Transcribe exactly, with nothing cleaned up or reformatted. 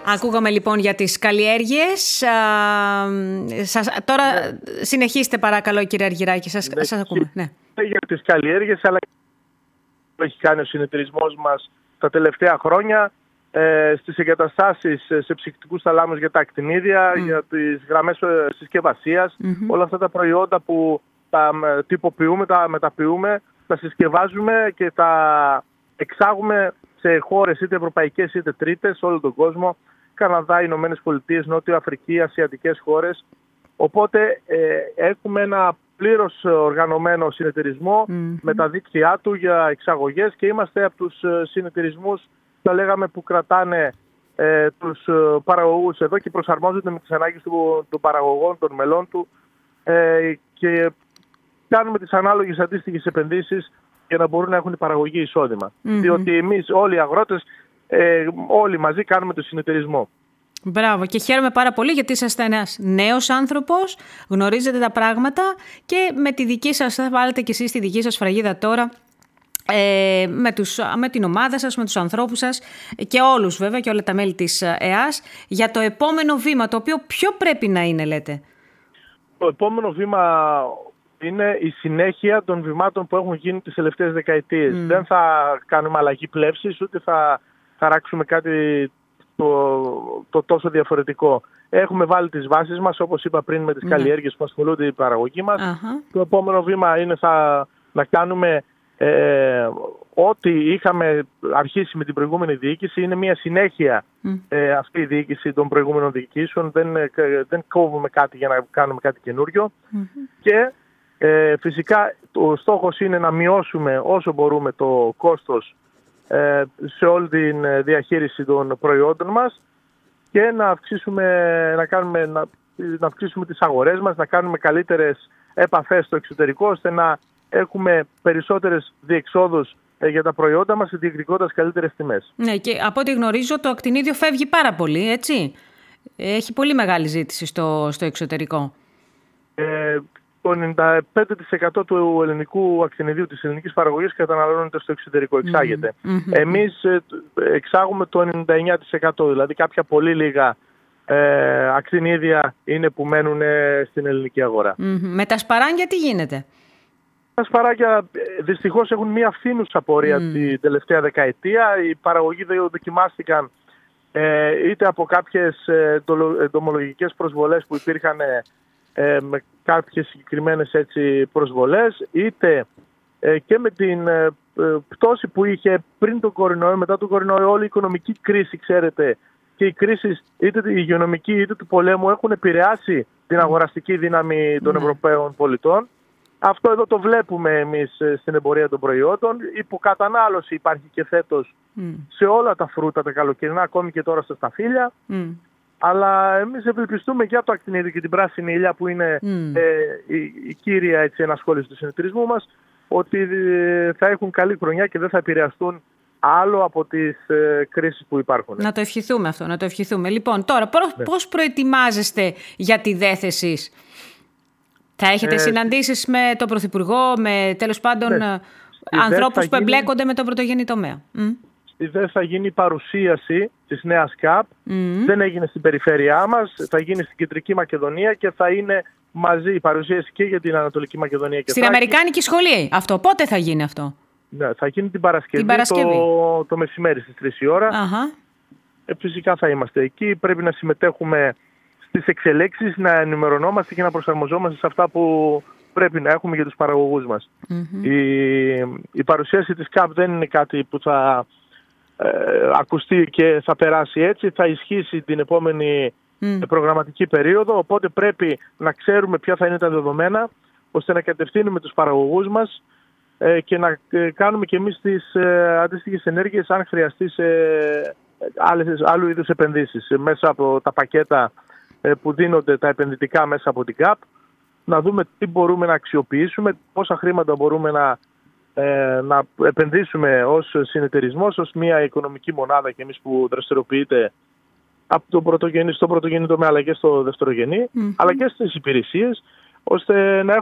Ακούγαμε λοιπόν για τις καλλιέργειες. Α, σας, τώρα ναι. συνεχίστε παρακαλώ κύριε Αργυράκη, σας, ναι, σας ακούμε. Ναι. Για τις καλλιέργειες, αλλά που έχει κάνει ο συνεταιρισμός μας τα τελευταία χρόνια ε, στις εγκαταστάσεις σε ψυκτικούς θαλάμους για τα ακτινίδια, mm. για τις γραμμές συσκευασίας, mm-hmm. όλα αυτά τα προϊόντα που τα τυποποιούμε, τα μεταποιούμε, τα συσκευάζουμε και τα εξάγουμε σε χώρες είτε ευρωπαϊκές είτε τρίτες, σε όλο τον κόσμο, Καναδά, Ηνωμένες Πολιτείες, Νότιο Αφρική, ασιατικές χώρες. Οπότε ε, έχουμε ένα πλήρως οργανωμένο συνεταιρισμό mm-hmm. με τα δίκτυά του για εξαγωγές και είμαστε από τους συνεταιρισμούς, θα λέγαμε, που κρατάνε ε, τους παραγωγούς εδώ και προσαρμόζονται με τις ανάγκες του, των παραγωγών, των μελών του ε, και κάνουμε τις ανάλογες αντίστοιχες επενδύσεις για να μπορούν να έχουν η παραγωγή εισόδημα. Mm-hmm. Διότι εμείς όλοι οι αγρότες, ε, όλοι μαζί κάνουμε το συνεταιρισμό. Μπράβο, και χαίρομαι πάρα πολύ γιατί είσαστε ένας νέος άνθρωπος, γνωρίζετε τα πράγματα και με τη δική σας, θα βάλετε κι εσείς τη δική σας φραγίδα τώρα ε, με, τους, με την ομάδα σας, με τους ανθρώπους σας και όλους βέβαια και όλα τα μέλη της ΕΑΣ για το επόμενο βήμα, το οποίο ποιο πρέπει να είναι, λέτε? Το επόμενο βήμα είναι η συνέχεια των βημάτων που έχουν γίνει τις τελευταίες δεκαετίες. Mm. Δεν θα κάνουμε αλλαγή πλεύσης, ούτε θα χαράξουμε κάτι το, το τόσο διαφορετικό. Έχουμε βάλει τις βάσεις μας, όπως είπα πριν, με τις mm. καλλιέργειες που ασχολούνται η παραγωγή μας. Uh-huh. Το επόμενο βήμα είναι θα, να κάνουμε ε, ό,τι είχαμε αρχίσει με την προηγούμενη διοίκηση. Είναι μια συνέχεια mm. ε, αυτή η διοίκηση των προηγούμενων διοικήσεων. Δεν, ε, δεν κόβουμε κάτι για να κάνουμε κάτι καινούριο. Mm-hmm. Και Ε, φυσικά ο στόχος είναι να μειώσουμε όσο μπορούμε το κόστος ε, σε όλη τη διαχείριση των προϊόντων μας και να αυξήσουμε, να κάνουμε, να, να αυξήσουμε τις αγορές μας, να κάνουμε καλύτερες επαφές στο εξωτερικό ώστε να έχουμε περισσότερες διεξόδους ε, για τα προϊόντα μας, διεκδικώντας καλύτερες τιμές. Ναι, και από ό,τι γνωρίζω το ακτινίδιο φεύγει πάρα πολύ, έτσι. Έχει πολύ μεγάλη ζήτηση στο, στο εξωτερικό. Ε, Το ενενήντα πέντε τοις εκατό του ελληνικού ακτινιδίου, της ελληνικής παραγωγής, καταναλώνεται στο εξωτερικό, εξάγεται. Mm-hmm. Εμείς εξάγουμε το ενενήντα εννέα τοις εκατό, δηλαδή κάποια πολύ λίγα ε, ακτινίδια είναι που μένουν στην ελληνική αγορά. Mm-hmm. Με τα σπαράγγια τι γίνεται? Τα σπαράγγια δυστυχώς έχουν μία φθήνουσα πορεία mm. την τελευταία δεκαετία. Οι παραγωγοί δοκιμάστηκαν ε, είτε από κάποιες εντομολογικές προσβολές που υπήρχαν Ε, με κάποιες συγκεκριμένες έτσι προσβολές, είτε ε, και με την ε, πτώση που είχε πριν τον κορονοϊό, μετά τον κορονοϊό, όλη η οικονομική κρίση, ξέρετε, και οι κρίσεις είτε η υγειονομική είτε του πολέμου έχουν επηρεάσει την αγοραστική δύναμη των mm. Ευρωπαίων πολιτών. Αυτό εδώ το βλέπουμε εμείς στην εμπορία των προϊόντων. Υποκατανάλωση υπάρχει και φέτος mm. σε όλα τα φρούτα τα καλοκαιρινά, ακόμη και τώρα στα σταφύλια. Mm. Αλλά εμείς ευελπιστούμε για το ακτινίδιο και την πράσινη ηλιά που είναι mm. ε, η, η κύρια έτσι, ενασχόληση του συνεταιρισμού μας, ότι ε, θα έχουν καλή χρονιά και δεν θα επηρεαστούν άλλο από τις ε, κρίσεις που υπάρχουν. Να το ευχηθούμε αυτό, να το ευχηθούμε. Λοιπόν, τώρα πώς, ναι. πώς προετοιμάζεστε για τη δέθεση? Θα έχετε ε, συναντήσεις με τον Πρωθυπουργό, με τέλος πάντων ναι. ανθρώπους που γίνει... εμπλέκονται με τον πρωτογενή τομέα? Mm. Δεν θα γίνει η παρουσίαση της νέας ΚΑΠ, mm. δεν έγινε στην περιφέρειά μας, θα γίνει στην Κεντρική Μακεδονία και θα είναι μαζί η παρουσίαση και για την Ανατολική Μακεδονία. Και στην Αμερικάνικη σχολή αυτό, πότε θα γίνει αυτό? Ναι, θα γίνει την Παρασκευή, την Παρασκευή. Το, το μεσημέρι στις τρεις η ώρα. Uh-huh. Ε, φυσικά θα είμαστε εκεί, πρέπει να συμμετέχουμε στις εξελίξεις, να ενημερωνόμαστε και να προσαρμοζόμαστε σε αυτά που πρέπει να έχουμε για τους παραγωγούς μας. Mm-hmm. Η, η παρουσίαση της ΚΑΠ δεν είναι κάτι που θα Ε, ακουστεί και θα περάσει έτσι, θα ισχύσει την επόμενη mm. προγραμματική περίοδο, οπότε πρέπει να ξέρουμε ποια θα είναι τα δεδομένα ώστε να κατευθύνουμε τους παραγωγούς μας ε, και να ε, κάνουμε και εμείς τις ε, αντίστοιχες ενέργειες αν χρειαστεί σε άλλες, άλλου είδους επενδύσεις μέσα από τα πακέτα ε, που δίνονται τα επενδυτικά μέσα από την ΚΑΠ, να δούμε τι μπορούμε να αξιοποιήσουμε, πόσα χρήματα μπορούμε να Ε, να επενδύσουμε ως συνεταιρισμός, ως μια οικονομική μονάδα και εμείς που δραστηριοποιείται από τον πρωτογενή, στον πρωτογενή τομέα αλλά και στο δευτερογενή, mm-hmm. αλλά και στις υπηρεσίες, ώστε να